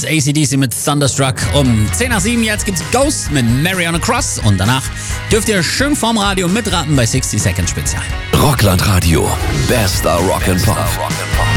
war's AC/DC mit Thunderstruck um 10 nach 7. Jetzt gibt's Ghost mit Mary on a Cross und danach dürft ihr schön vorm Radio mitraten bei 60 Second Spezial. Rockland Radio. Bester Rock'n'Pop.